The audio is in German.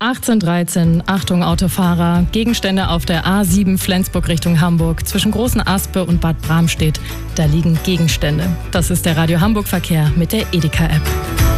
18:13, Achtung Autofahrer, Gegenstände auf der A7 Flensburg Richtung Hamburg. Zwischen Großen Aspe und Bad Bramstedt, da liegen Gegenstände. Das ist der Radio Hamburg Verkehr mit der Edeka-App.